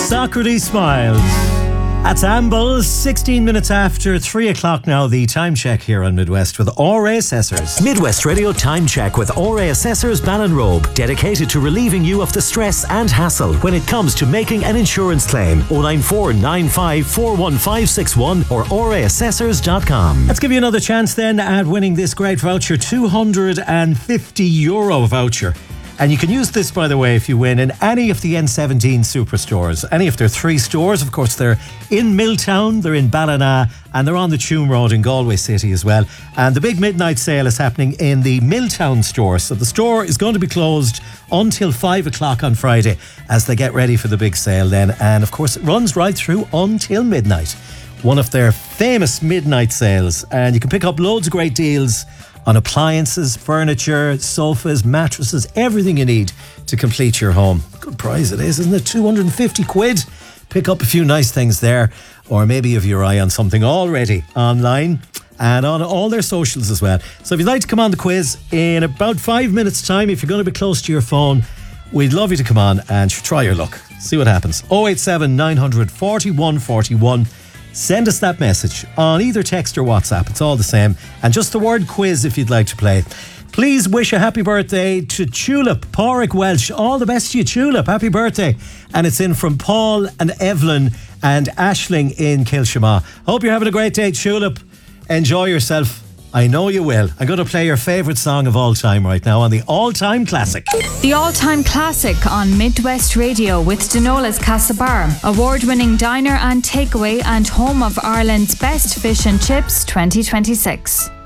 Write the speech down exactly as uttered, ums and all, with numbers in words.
Socrates Smiles. That's Amble, sixteen minutes after three o'clock now. The time check here on Midwest with R A Assessors. Midwest Radio Time Check with R A Assessors Ballinrobe, dedicated to relieving you of the stress and hassle when it comes to making an insurance claim. oh nine four nine five four one five six one or r a assessors dot com. Let's give you another chance then at winning this great voucher, two hundred fifty euro voucher. And you can use this, by the way, if you win in any of the N seventeen superstores. Any of their three stores. Of course, they're in Milltown, they're in Ballina, and they're on the Tuam Road in Galway City as well. And the big midnight sale is happening in the Milltown store. So the store is going to be closed until five o'clock on Friday as they get ready for the big sale then. And of course, it runs right through until midnight. One of their famous midnight sales. And you can pick up loads of great deals on appliances, furniture, sofas, mattresses, everything you need to complete your home. Good price it is, isn't it? two hundred fifty quid. Pick up a few nice things there, or maybe you have your eye on something already online and on all their socials as well. So if you'd like to come on the quiz in about five minutes time, if you're going to be close to your phone, we'd love you to come on and try your luck. See what happens. oh eight seven nine hundred forty-one forty-one. Send us that message on either text or WhatsApp. It's all the same. And just the word quiz if you'd like to play. Please wish a happy birthday to Tulip, Pádraig Welsh. All the best to you, Tulip. Happy birthday. And it's in from Paul and Evelyn and Ashling in Kilshama. Hope you're having a great day, Tulip. Enjoy yourself. I know you will. I'm going to play your favourite song of all time right now on the all-time classic. The all-time classic on Midwest Radio with Denola's Castlebar, award-winning diner and takeaway and home of Ireland's best fish and chips twenty twenty-six.